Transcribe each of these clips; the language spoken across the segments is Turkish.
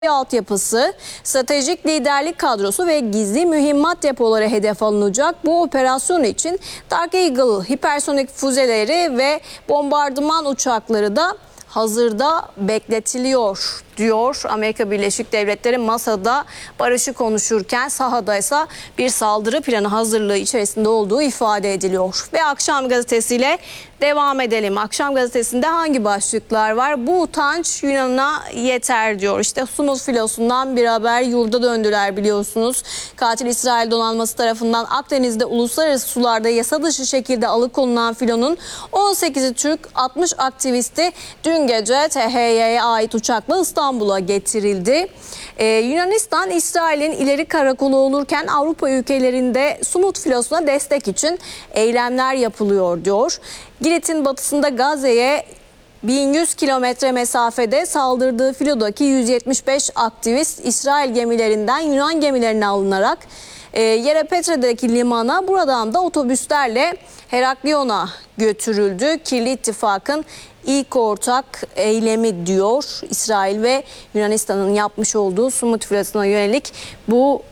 altyapısı, stratejik liderlik kadrosu ve gizli mühimmat depoları hedef alınacak. Bu operasyon için Dark Eagle hipersonik füzeleri ve bombardıman uçakları da hazırda bekletiliyor diyor. Amerika Birleşik Devletleri masada barışı konuşurken sahada ise bir saldırı planı hazırlığı içerisinde olduğu ifade ediliyor. Ve Akşam Gazetesi'yle devam edelim. Akşam Gazetesi'nde hangi başlıklar var? Bu utanç Yunan'a yeter diyor. İşte Sumut filosundan bir haber yurda döndüler biliyorsunuz. Katil İsrail donanması tarafından Akdeniz'de uluslararası sularda yasa dışı şekilde alıkonulan filonun 18'i Türk, 60 aktivisti dün gece THY'ye ait uçakla İstanbul'a getirildi. Yunanistan, İsrail'in ileri karakolu olurken Avrupa ülkelerinde Sumut filosuna destek için eylemler yapılıyor diyor. Girit'in batısında Gazze'ye 1100 kilometre mesafede saldırdığı filodaki 175 aktivist İsrail gemilerinden Yunan gemilerine alınarak Yerepetre'deki limana, buradan da otobüslerle Heraklion'a götürüldü. Kirli İttifak'ın ilk ortak eylemi diyor. İsrail ve Yunanistan'ın yapmış olduğu Sumut filosuna yönelik bu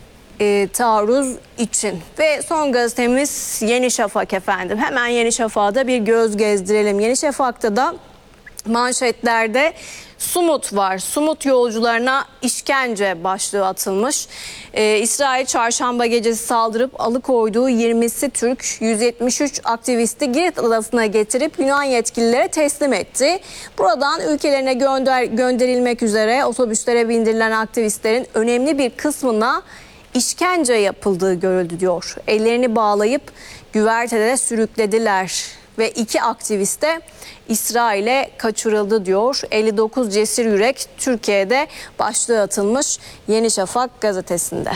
taarruz için. Ve son gazetemiz Yeni Şafak efendim. Hemen Yeni Şafak'a da bir göz gezdirelim. Yeni Şafak'ta da manşetlerde Sumut var. Sumut yolcularına işkence başlığı atılmış. İsrail çarşamba gecesi saldırıp alıkoyduğu 20'si Türk, 173 aktivisti Girit adasına getirip Yunan yetkililere teslim etti. Buradan ülkelerine gönderilmek üzere otobüslere bindirilen aktivistlerin önemli bir kısmına işkence yapıldığı görüldü diyor. Ellerini bağlayıp güvertede sürüklediler ve 2 aktivist de İsrail'e kaçırıldı diyor. 59 cesur yürek Türkiye'de başlığı atılmış Yeni Şafak gazetesinde.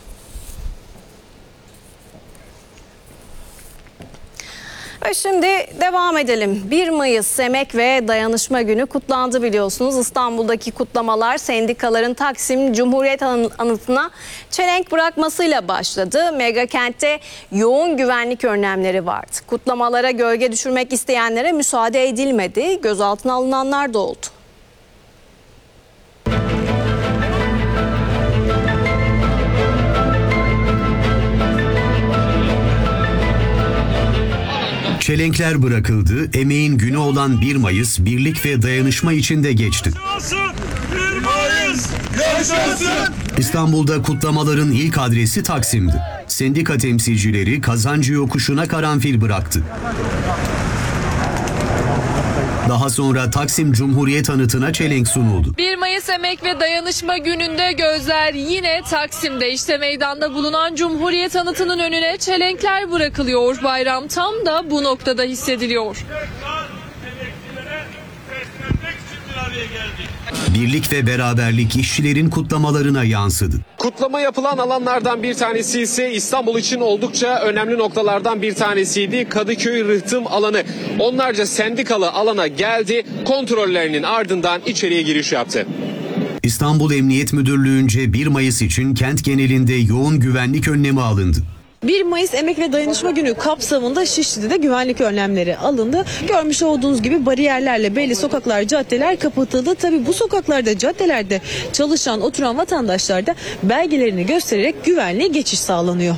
Ve şimdi devam edelim. 1 Mayıs Emek ve Dayanışma Günü kutlandı biliyorsunuz. İstanbul'daki kutlamalar sendikaların Taksim Cumhuriyet Anıtı'na çelenk bırakmasıyla başladı. Megakent'te yoğun güvenlik önlemleri vardı. Kutlamalara gölge düşürmek isteyenlere müsaade edilmedi. Gözaltına alınanlar da oldu. Çelenkler bırakıldı, emeğin günü olan 1 Mayıs birlik ve dayanışma içinde geçti. İstanbul'da kutlamaların ilk adresi Taksim'di. Sendika temsilcileri kazancı yokuşuna karanfil bıraktı. Daha sonra Taksim Cumhuriyet Anıtı'na çelenk sunuldu. 1 Mayıs Emek ve Dayanışma Günü'nde gözler yine Taksim'de. İşte meydanda bulunan Cumhuriyet Anıtı'nın önüne çelenkler bırakılıyor. Bayram tam da bu noktada hissediliyor. Birlik ve beraberlik işçilerin kutlamalarına yansıdı. Kutlama yapılan alanlardan bir tanesi ise İstanbul için oldukça önemli noktalardan bir tanesiydi. Kadıköy Rıhtım alanı. Onlarca sendikalı alana geldi, kontrollerinin ardından içeriye giriş yaptı. İstanbul Emniyet Müdürlüğü'nce 1 Mayıs için kent genelinde yoğun güvenlik önlemi alındı. 1 Mayıs Emek ve Dayanışma Günü kapsamında Şişli'de güvenlik önlemleri alındı. Görmüş olduğunuz gibi bariyerlerle belli sokaklar, caddeler kapatıldı. Tabii bu sokaklarda, caddelerde çalışan, oturan vatandaşlar da belgelerini göstererek güvenliğe geçiş sağlanıyor.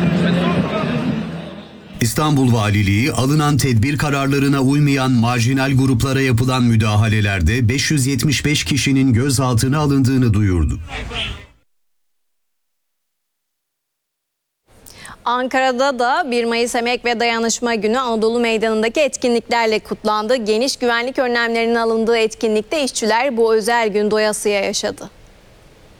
İstanbul Valiliği alınan tedbir kararlarına uymayan marjinal gruplara yapılan müdahalelerde 575 kişinin gözaltına alındığını duyurdu. Ankara'da da 1 Mayıs Emek ve Dayanışma Günü Anadolu Meydanı'ndaki etkinliklerle kutlandı. Geniş güvenlik önlemlerinin alındığı etkinlikte işçiler bu özel gün doyasıya yaşadı.